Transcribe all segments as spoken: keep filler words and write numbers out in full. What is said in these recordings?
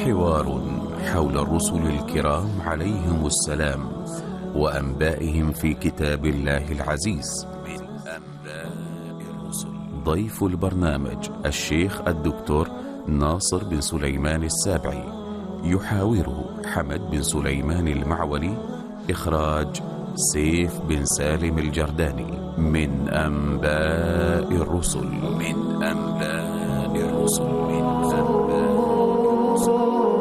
حوار حول الرسل الكرام عليهم السلام وأنبائهم في كتاب الله العزيز من أنباء الرسل. ضيف البرنامج الشيخ الدكتور ناصر بن سليمان السابعي، يحاوره حمد بن سليمان المعولي، إخراج سيف بن سالم الجرداني. من أنباء الرسل من أنباء الرسل من أنباء الرسل.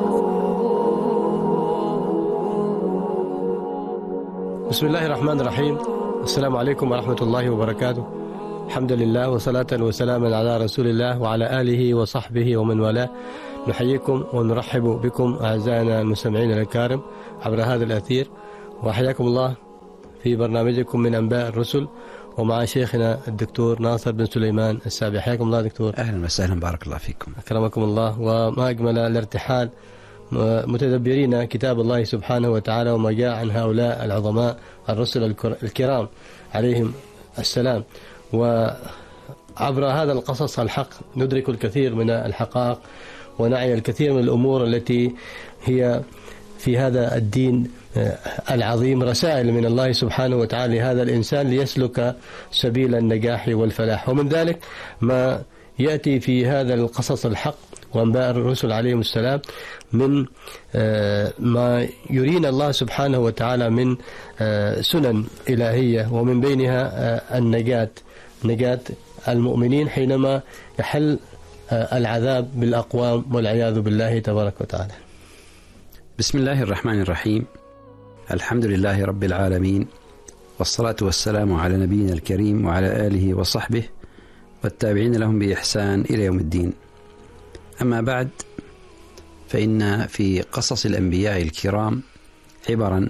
بسم الله الرحمن الرحيم. السلام عليكم ورحمة الله وبركاته. الحمد لله وصلاة وسلاما على رسول الله وعلى آله وصحبه ومن والاه. نحييكم ونرحب بكم أعزائنا المستمعين الكرام عبر هذا الأثير، وحياكم الله في برنامجكم من أنباء الرسل، ومع شيخنا الدكتور ناصر بن سليمان السابعي. حياكم الله دكتور. أهلا وسهلا، بارك الله فيكم. أكرمكم الله. وما أجمل الارتحال متدبرين كتاب الله سبحانه وتعالى وما جاء عن هؤلاء العظماء الرسل الكرام عليهم السلام. وعبر هذا القصص الحق ندرك الكثير من الحقائق ونعي الكثير من الأمور التي هي في هذا الدين العظيم رسائل من الله سبحانه وتعالى لهذا الإنسان ليسلك سبيل النجاح والفلاح. ومن ذلك ما يأتي في هذا القصص الحق وأنباء الرسل عليهم السلام من ما يرينا الله سبحانه وتعالى من سنن إلهية، ومن بينها النجاة نجاة المؤمنين حينما يحل العذاب بالأقوام والعياذ بالله تبارك وتعالى. بسم الله الرحمن الرحيم. الحمد لله رب العالمين، والصلاة والسلام على نبينا الكريم وعلى آله وصحبه والتابعين لهم بإحسان إلى يوم الدين. أما بعد، فإن في قصص الأنبياء الكرام عبرا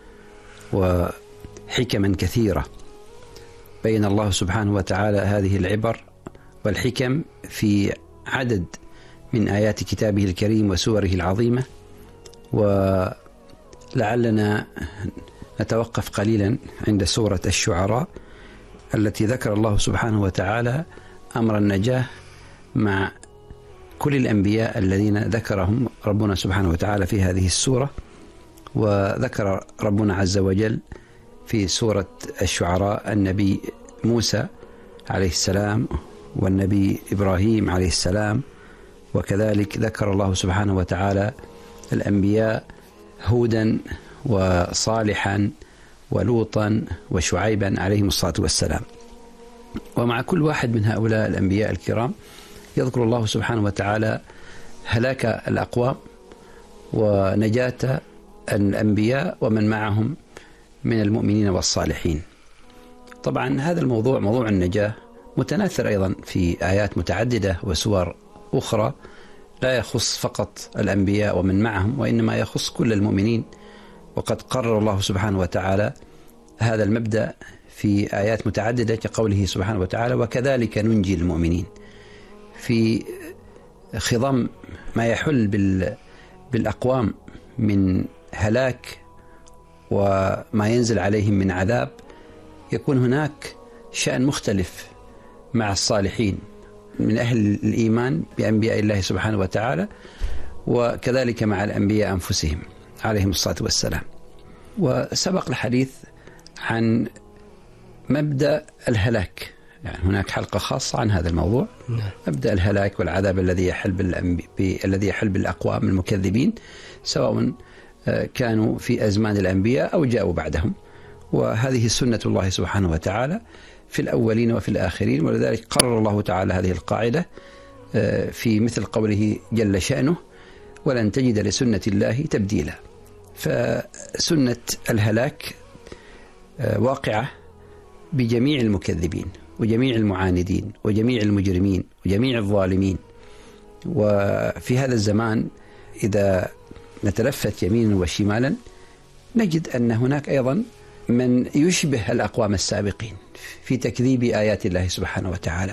وحكما كثيرة بين الله سبحانه وتعالى هذه العبر والحكم في عدد من آيات كتابه الكريم وسوره العظيمة. ولعلنا نتوقف قليلا عند سورة الشعراء التي ذكر الله سبحانه وتعالى أمر النجاة مع كل الأنبياء الذين ذكرهم ربنا سبحانه وتعالى في هذه السورة. وذكر ربنا عز وجل في سورة الشعراء النبي موسى عليه السلام والنبي إبراهيم عليه السلام، وكذلك ذكر الله سبحانه وتعالى الأنبياء هودا وصالحا ولوطا وشعيبا عليهم الصلاة والسلام. ومع كل واحد من هؤلاء الأنبياء الكرام يذكر الله سبحانه وتعالى هلاك الأقوام ونجاة الأنبياء ومن معهم من المؤمنين والصالحين. طبعا هذا الموضوع، موضوع النجاة، متناثر أيضا في آيات متعددة وسور أخرى، لا يخص فقط الأنبياء ومن معهم، وإنما يخص كل المؤمنين. وقد قرر الله سبحانه وتعالى هذا المبدأ في آيات متعددة كقوله سبحانه وتعالى: وكذلك ننجي المؤمنين، في خضم ما يحل بالأقوام من هلاك وما ينزل عليهم من عذاب. يكون هناك شأن مختلف مع الصالحين من أهل الإيمان بأنبياء الله سبحانه وتعالى، وكذلك مع الأنبياء أنفسهم عليهم الصلاة والسلام. وسبق الحديث عن مبدأ الهلاك، يعني هناك حلقة خاصة عن هذا الموضوع، مبدأ الهلاك والعذاب الذي يحل بالأنبياء الذي يحل بالأقوام المكذبين، سواء كانوا في أزمان الأنبياء أو جاءوا بعدهم. وهذه سنة الله سبحانه وتعالى في الأولين وفي الآخرين. ولذلك قرر الله تعالى هذه القاعدة في مثل قوله جل شأنه: ولن تجد لسنة الله تبديلا. فسنة الهلاك واقعة بجميع المكذبين وجميع المعاندين وجميع المجرمين وجميع الظالمين. وفي هذا الزمان إذا نتلفت يمينا وشمالا نجد أن هناك أيضا من يشبه الأقوام السابقين في تكذيب آيات الله سبحانه وتعالى.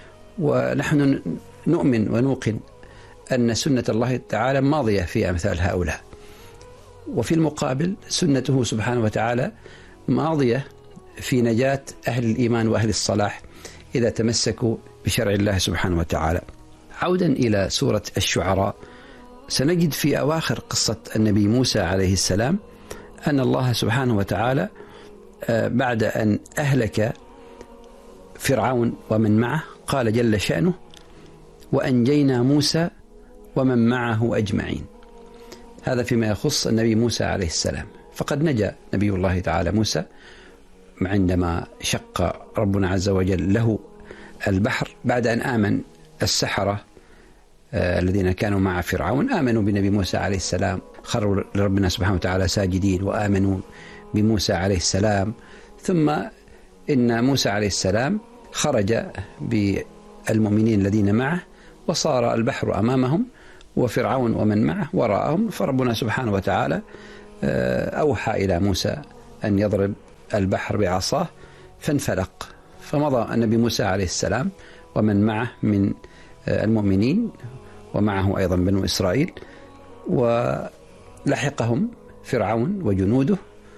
ونحن نؤمن ونوقن أن سنة الله تعالى ماضية في أمثال هؤلاء، وفي المقابل سنته سبحانه وتعالى ماضية في نجاة أهل الإيمان وأهل الصلاح إذا تمسكوا بشرع الله سبحانه وتعالى. عودا إلى سورة الشعراء، وسنجد في أواخر قصة النبي موسى عليه السلام أن الله سبحانه وتعالى بعد أن أهلك فرعون ومن معه قال جل شأنه: وأنجينا موسى ومن معه أجمعين. هذا فيما يخص النبي موسى عليه السلام. فقد نجا نبي الله تعالى موسى عندما شق ربنا عز وجل له البحر بعد أن آمن السحرة آه الذين كانوا مع فرعون، آمنوا بنبي موسى عليه السلام، خروا لربنا سبحانه وتعالى ساجدين وآمنوا بموسى عليه السلام. ثم إن موسى عليه السلام خرج بالمؤمنين الذين معه وصار البحر أمامهم وفرعون ومن معه وراءهم، فربنا سبحانه وتعالى أوحى إلى موسى أن يضرب البحر بعصاه فانفلق، فمضى النبي موسى عليه السلام ومن معه من المؤمنين ومعه أيضا بنو إسرائيل، ولحقهم فرعون وجنوده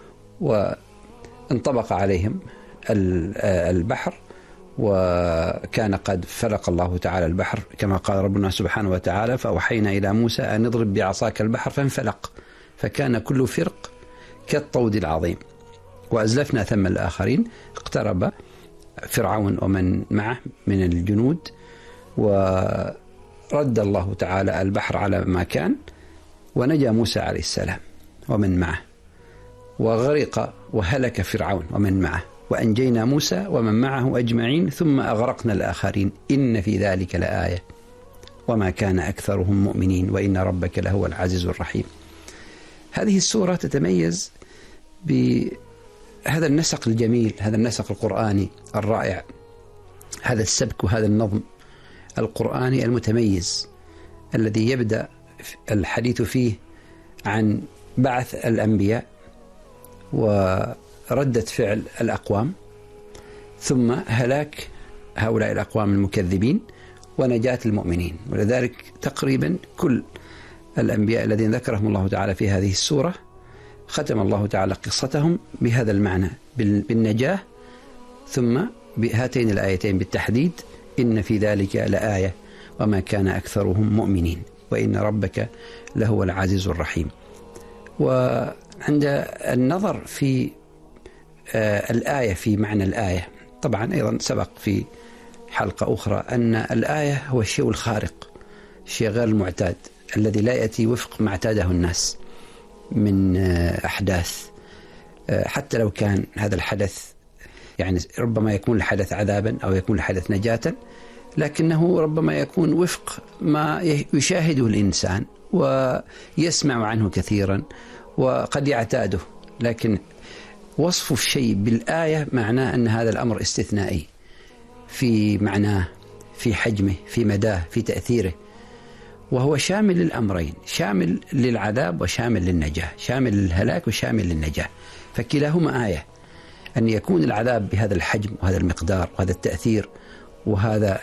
وانطبق عليهم البحر، وكان قد فلق الله تعالى البحر كما قال ربنا سبحانه وتعالى: فأوحينا إلى موسى أن اضرب بعصاك البحر فانفلق فكان كل فرق كالطود العظيم وأزلفنا ثم الآخرين. اقترب فرعون ومن معه من الجنود ورد الله تعالى البحر على ما كان، ونجا موسى عليه السلام ومن معه، وغرق وهلك فرعون ومن معه، وأنجينا موسى ومن معه أجمعين ثم أغرقنا الآخرين إن في ذلك لآية وما كان أكثرهم مؤمنين وإن ربك لهو العزيز الرحيم. هذه السورة تتميز بهذا النسق الجميل، هذا النسق القرآني الرائع، هذا السبك وهذا النظم القرآني المتميز الذي يبدأ الحديث فيه عن بعث الأنبياء وردة فعل الأقوام، ثم هلاك هؤلاء الأقوام المكذبين ونجاة المؤمنين. ولذلك تقريبا كل الأنبياء الذين ذكرهم الله تعالى في هذه السورة ختم الله تعالى قصتهم بهذا المعنى، بالنجاة، ثم بهاتين الآيتين بالتحديد: إن في ذلك لآية وما كان أكثرهم مؤمنين وإن ربك لهو العزيز الرحيم. وعند النظر في آه الآية في معنى الآية، طبعا أيضا سبق في حلقة أخرى أن الآية هو الشيء الخارق، الشيء غير المعتاد الذي لا يأتي وفق ما اعتاده الناس من آه أحداث، آه حتى لو كان هذا الحدث يعني ربما يكون الحدث عذابا أو يكون الحدث نجاة، لكنه ربما يكون وفق ما يشاهده الإنسان ويسمع عنه كثيرا وقد يعتاده. لكن وصف الشيء بالآية معناه أن هذا الأمر استثنائي في معناه، في حجمه، في مداه، في تأثيره، وهو شامل للأمرين، شامل للعذاب وشامل للنجاة، شامل للهلاك وشامل للنجاة، فكلاهما آية. أن يكون العذاب بهذا الحجم وهذا المقدار وهذا التأثير وهذا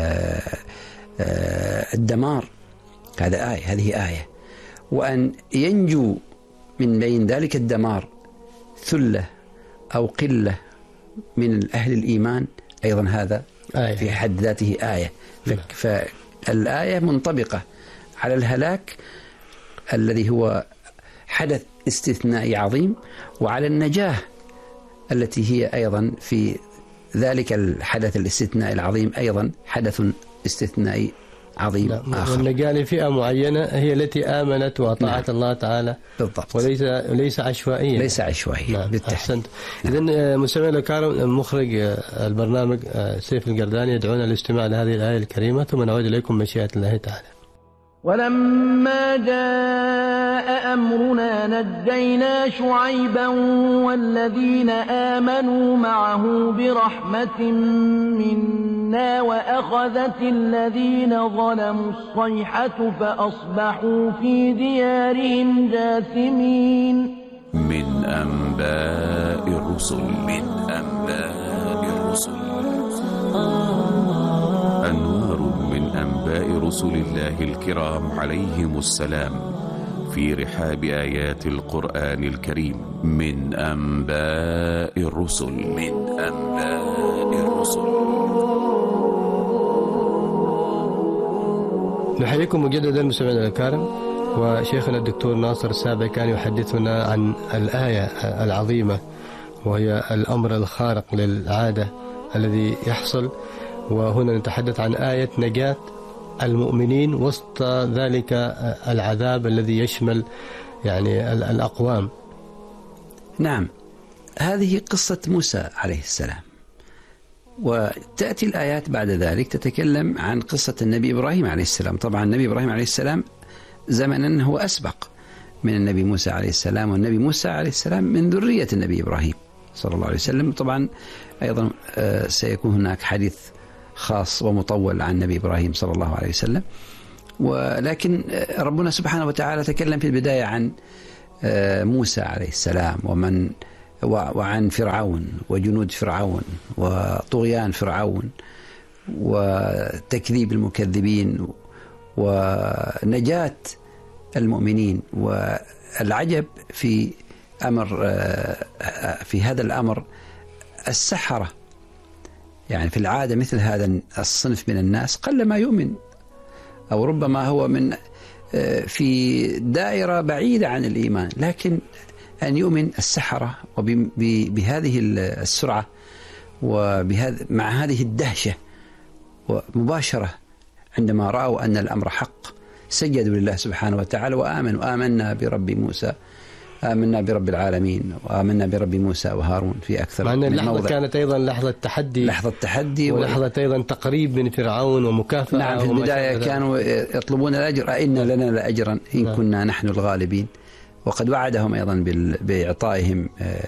الدمار، هذا آية، هذه آية. وأن ينجو من بين ذلك الدمار ثلة أو قلة من أهل الإيمان، أيضا هذا آية في حد ذاته آية. فالآية منطبقة على الهلاك الذي هو حدث استثنائي عظيم، وعلى النجاة التي هي أيضا في ذلك الحدث الاستثنائي العظيم أيضا حدث استثنائي عظيم آخر. والنجاة لفئة معينة هي التي آمنت وأطاعت نعم. الله تعالى بالضبط، وليس ليس عشوائيا، ليس عشوائيا نعم. بالتحسين. نعم. إذن مستمعينا الكرام، مخرج البرنامج سيف القرداني يدعونا للاستماع لهذه الآية الكريمة ثم نعود إليكم مشيئة الله تعالى. ولما جاء أمرنا نجينا شعيبا والذين آمنوا معه برحمة منا وأخذت الذين ظلموا الصيحة فأصبحوا في ديارهم جاثمين. من أنباء الرسل من أنباء الرسل أنوار من أنباء رسل الله الكرام عليهم السلام في رحاب آيات القرآن الكريم. من أنباء الرسل من أنباء الرسل. نحييكم مجددا مستمعينا الكرام وشيخنا الدكتور ناصر السابع كان يحدثنا عن الآية العظيمة، وهي الأمر الخارق للعادة الذي يحصل. وهنا نتحدث عن آية نجاة المؤمنين وسط ذلك العذاب الذي يشمل يعني الأقوام. نعم، هذه قصة موسى عليه السلام، وتأتي الآيات بعد ذلك تتكلم عن قصة النبي إبراهيم عليه السلام. طبعا النبي إبراهيم عليه السلام زمنا هو أسبق من النبي موسى عليه السلام، والنبي موسى عليه السلام من ذرية النبي إبراهيم صلى الله عليه وسلم. طبعا أيضا سيكون هناك حديث خاص ومطول عن النبي إبراهيم صلى الله عليه وسلم، ولكن ربنا سبحانه وتعالى تكلم في البداية عن موسى عليه السلام ومن وعن فرعون وجنود فرعون وطغيان فرعون وتكذيب المكذبين ونجاة المؤمنين. والعجب في أمر في هذا الأمر السحرة، يعني في العادة مثل هذا الصنف من الناس قل ما يؤمن، أو ربما هو من في دائرة بعيدة عن الإيمان، لكن أن يؤمن السحرة وبهذه السرعة وبهذا مع هذه الدهشة ومباشرة عندما رأوا أن الأمر حق سجدوا لله سبحانه وتعالى وآمنوا. آمنا برب موسى، آمنا برب العالمين، وآمنا برب موسى وهارون في أكثر مع أن من اللحظة موضع. كانت أيضا لحظة تحدي، لحظة تحدي ولحظة و... أيضا تقريب من فرعون ومكافأة. نعم، في البداية كانوا يطلبون الأجر، أئن لنا لأجرا إن نعم. كنا نحن الغالبين، وقد وعدهم أيضا بال... بإعطائهم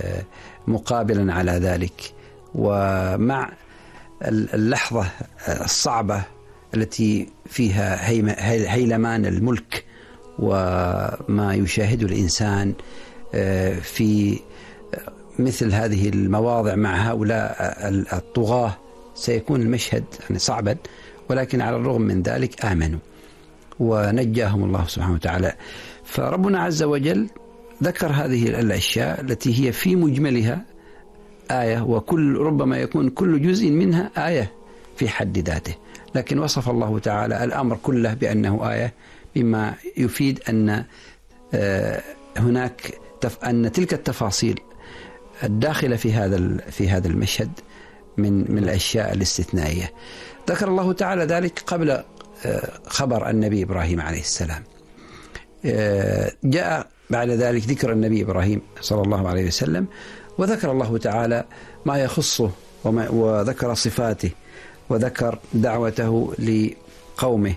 مقابلا على ذلك. ومع اللحظة الصعبة التي فيها هيلمان الملك وما يشاهده الإنسان في مثل هذه المواضع مع هؤلاء الطغاة سيكون المشهد يعني صعبا، ولكن على الرغم من ذلك آمنوا ونجاهم الله سبحانه وتعالى. فربنا عز وجل ذكر هذه الأشياء التي هي في مجملها آية، وكل ربما يكون كل جزء منها آية في حد ذاته، لكن وصف الله تعالى الأمر كله بأنه آية، بما يفيد أن هناك أن تلك التفاصيل الداخلة في هذا في هذا المشهد من من الأشياء الاستثنائية. ذكر الله تعالى ذلك قبل خبر النبي إبراهيم عليه السلام. جاء بعد ذلك ذكر النبي إبراهيم صلى الله عليه وسلم، وذكر الله تعالى ما يخصه وذكر صفاته وذكر دعوته لقومه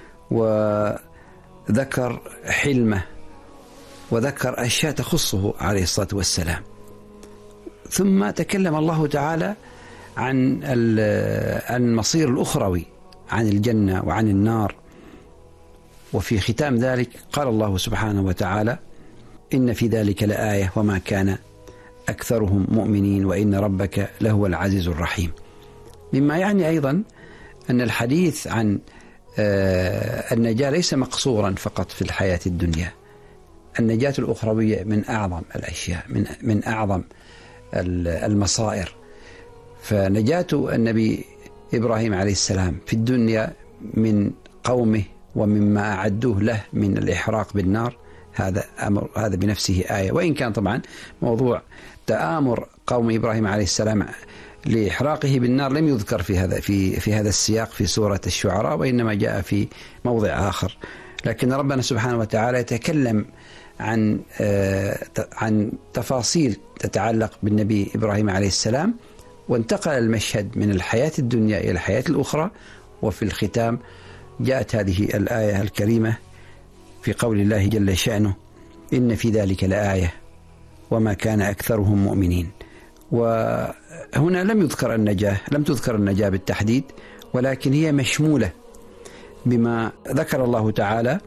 وذكر حلمه وذكر أشياء تخصه عليه الصلاة والسلام. ثم تكلم الله تعالى عن المصير الأخروي، عن الجنة وعن النار. وفي ختام ذلك قال الله سبحانه وتعالى: إن في ذلك لآية وما كان أكثرهم مؤمنين وإن ربك لهو العزيز الرحيم. مما يعني أيضا أن الحديث عن النجاة ليس مقصورا فقط في الحياة الدنيا. النجاة الأخروية من أعظم الأشياء، من من أعظم المصائر. فنجاة النبي إبراهيم عليه السلام في الدنيا من قومه ومما أعدوه له من الإحراق بالنار، هذا أمر هذا بنفسه آية. وإن كان طبعا موضوع تآمر قوم إبراهيم عليه السلام لإحراقه بالنار لم يذكر في هذا في في هذا السياق في سورة الشعراء، وإنما جاء في موضع آخر. لكن ربنا سبحانه وتعالى يتكلم عن عن تفاصيل تتعلق بالنبي إبراهيم عليه السلام، وانتقل المشهد من الحياة الدنيا إلى الحياة الأخرى. وفي الختام جاءت هذه الآية الكريمة في قول الله جل شأنه: إن في ذلك لآية وما كان أكثرهم مؤمنين. وهنا لم يذكر النجاة لم تذكر النجاة بالتحديد، ولكن هي مشمولة بما ذكر الله تعالى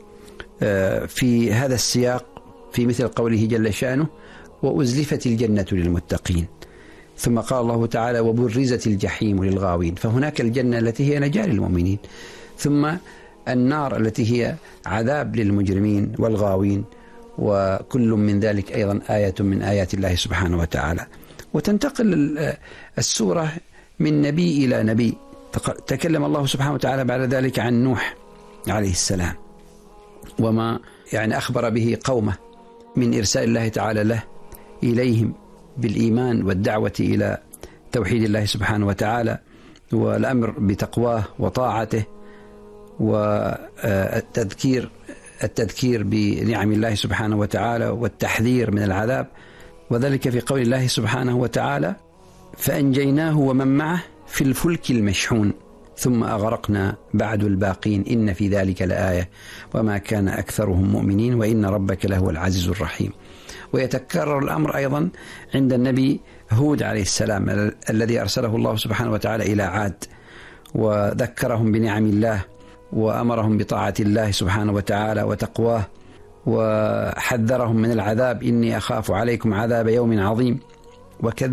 في هذا السياق في مثل قوله جل شأنه: وأزلفت الجنة للمتقين. ثم قال الله تعالى: وبرزت الجحيم للغاوين. فهناك الجنة التي هي نجاة للمؤمنين، ثم النار التي هي عذاب للمجرمين والغاوين، وكل من ذلك أيضا آية من آيات الله سبحانه وتعالى. وتنتقل السورة من نبي إلى نبي. تكلم الله سبحانه وتعالى بعد ذلك عن نوح عليه السلام، وما يعني أخبر به قومه من إرسال الله تعالى له إليهم بالإيمان والدعوة إلى توحيد الله سبحانه وتعالى والأمر بتقواه وطاعته والتذكير التذكير بنعم الله سبحانه وتعالى والتحذير من العذاب. وذلك في قول الله سبحانه وتعالى: فأنجيناه ومن معه في الفلك المشحون ثم أغرقنا بعد الباقين إن في ذلك لآية وما كان أكثرهم مؤمنين وإن ربك لهو العزيز الرحيم. ويتكرر الأمر أيضا عند النبي هود عليه السلام الذي أرسله الله سبحانه وتعالى إلى عاد وذكرهم بنعم الله وأمرهم بطاعة الله سبحانه وتعالى وتقواه وحذرهم من العذاب: إني أخاف عليكم عذاب يوم عظيم. وكذلك